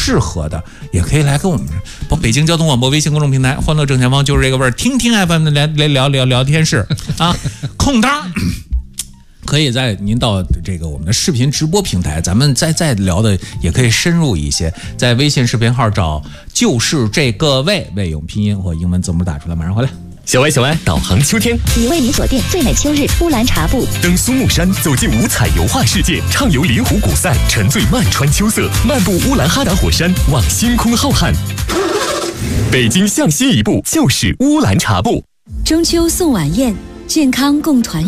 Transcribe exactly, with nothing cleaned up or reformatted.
适合的，也可以来跟我们北京交通广播微信公众平台欢乐正前方就是这个味儿，听听 F M 的来来聊聊聊天室啊，空档。可以在您到这个我们的视频直播平台，咱们再再聊的也可以深入一些，在微信视频号找就是这个魏，魏用拼音或英文字母打出来，马上回来。 小歪小歪，导航秋天， 已为您锁定最美秋日乌兰察布， 登苏木山，走进五彩油画世界，畅游临湖古塞，沉醉曼川秋色，漫步乌兰哈达火山，望星空浩瀚。北京向西一步就是乌兰察布。 中秋送晚宴，健康共团圆。